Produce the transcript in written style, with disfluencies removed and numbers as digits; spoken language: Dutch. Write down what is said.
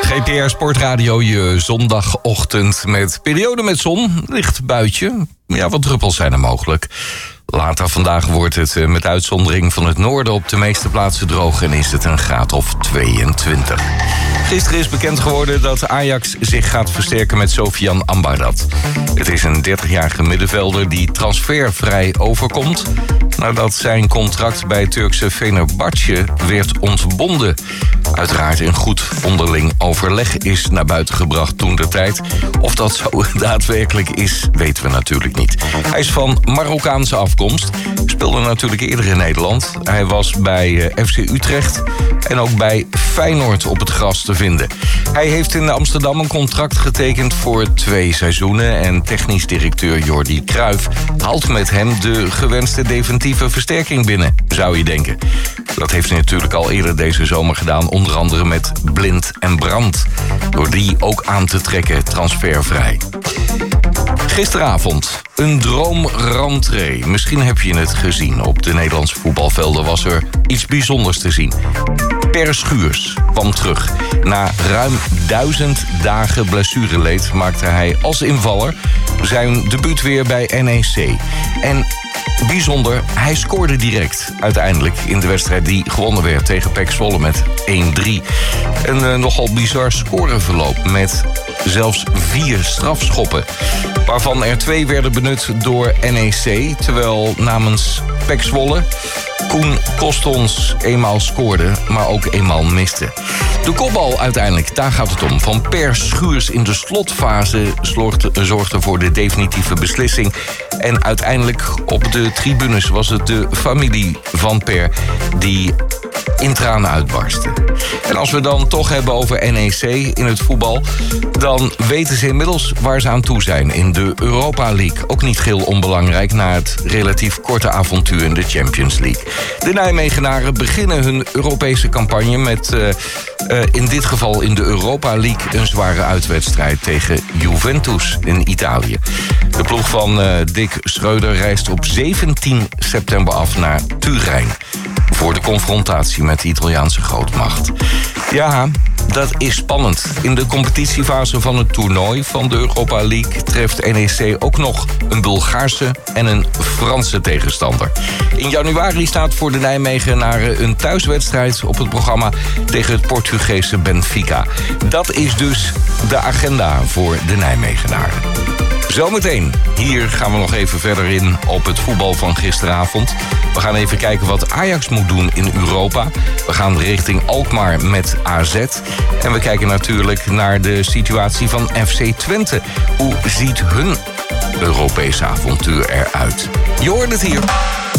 GPR Sportradio, je zondagochtend met periode met zon, licht buitje. Ja, wat druppels zijn er mogelijk. Later vandaag wordt het met uitzondering van het noorden op de meeste plaatsen droog en is het een graad of 22. Gisteren is bekend geworden dat Ajax zich gaat versterken met Sofian Amrabat. Het is een 30-jarige middenvelder die transfervrij overkomt nadat zijn contract bij Turkse Fenerbahçe werd ontbonden. Uiteraard in goed onderling overleg is naar buiten gebracht toentertijd. Of dat zo daadwerkelijk is, weten we natuurlijk niet. Hij is van Marokkaanse afkomst, speelde natuurlijk eerder in Nederland. Hij was bij FC Utrecht en ook bij Feyenoord op het gras te vinden. Hij heeft in Amsterdam een contract getekend voor 2 seizoenen en technisch directeur Jordi Cruijff haalt met hem de gewenste definitieve versterking binnen, zou je denken. Dat heeft hij natuurlijk al eerder deze zomer gedaan, onder andere met Blind en Brandt, door die ook aan te trekken transfervrij. Gisteravond, een droomrentree. Misschien heb je het gezien. Op de Nederlandse voetbalvelden was er iets bijzonders te zien. Per Schuurs kwam terug. Na ruim 1000 dagen blessureleed maakte hij als invaller zijn debuut weer bij NEC. En bijzonder, hij scoorde direct uiteindelijk in de wedstrijd die gewonnen werd tegen PEC Zwolle met 1-3. Een nogal bizar scoreverloop met zelfs 4 strafschoppen, waarvan er 2 werden benut door NEC, terwijl namens PEC Zwolle Koen Kostons eenmaal scoorde, maar ook eenmaal miste. De kopbal uiteindelijk, daar gaat het om, van Per Schuurs in de slotfase zorgde voor de definitieve beslissing. En uiteindelijk op de tribunes was het de familie van Per die in tranen uitbarstte. En als we dan toch hebben over NEC in het voetbal, dan weten ze inmiddels waar ze aan toe zijn in de Europa League. Ook niet geheel onbelangrijk na het relatief korte avontuur in de Champions League. De Nijmegenaren beginnen hun Europese campagne met in dit geval in de Europa League een zware uitwedstrijd tegen Juventus in Italië. De ploeg van Dick Schreuder reist op 17 september af naar Turijn voor de confrontatie met de Italiaanse grootmacht. Ja, dat is spannend. In de competitiefase van het toernooi van de Europa League treft NEC ook nog een Bulgaarse en een Franse tegenstander. In januari staat voor de Nijmegenaren een thuiswedstrijd op het programma tegen het Portugese Benfica. Dat is dus de agenda voor de Nijmegenaren. Zometeen, hier gaan we nog even verder in op het voetbal van gisteravond. We gaan even kijken wat Ajax moet doen in Europa. We gaan richting Alkmaar met AZ. En we kijken natuurlijk naar de situatie van FC Twente. Hoe ziet hun Europese avontuur eruit? Je hoort het hier.